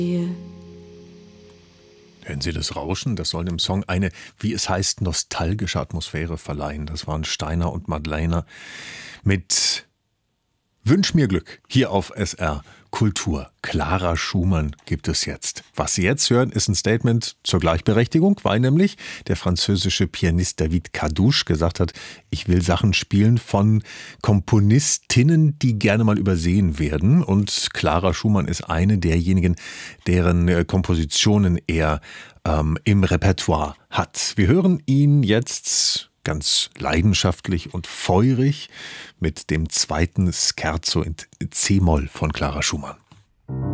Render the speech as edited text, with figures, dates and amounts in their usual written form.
Hören Sie das Rauschen? Das soll dem Song eine, wie es heißt, nostalgische Atmosphäre verleihen. Das waren Steiner und Madlener mit Wünsch mir Glück hier auf SR Kultur. Clara Schumann gibt es jetzt. Was Sie jetzt hören, ist ein Statement zur Gleichberechtigung, weil nämlich der französische Pianist David Kadouche gesagt hat, ich will Sachen spielen von Komponistinnen, die gerne mal übersehen werden. Und Clara Schumann ist eine derjenigen, deren Kompositionen er im Repertoire hat. Wir hören ihn jetzt ganz leidenschaftlich und feurig mit dem zweiten Scherzo in C-Moll von Clara Schumann.